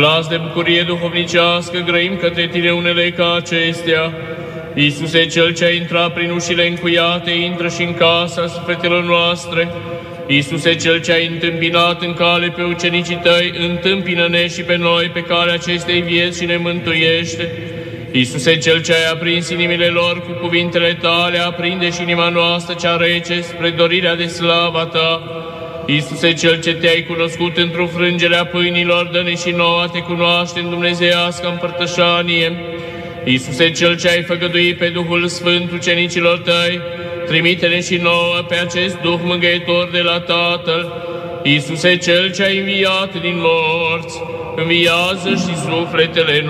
Glas de bucurie duhovnicească grăim către tine unele ca acestea. Iisuse, cel ce a intrat prin ușile încuiate, intră și în casa sufletelor noastre. Iisuse, cel ce ai întâmpinat în cale pe ucenicii tăi, întâmpină-ne și pe noi pe calea acestei vieți și ne mântuiește. Iisuse, cel ce ai aprins inimile lor cu cuvintele tale, aprinde și inima noastră cea rece spre dorirea de slava ta. Iisuse, cel ce te-ai cunoscut într-o frângere a pâinilor, dă-ne și nouă a te cunoaște în dumnezeiască împărtășanie. Iisuse, cel ce ai făgăduit pe Duhul Sfânt ucenicilor tăi, trimite-ne și nouă pe acest Duh mângâietor de la Tatăl. Iisuse, cel ce ai înviat din morți, înviază și sufletele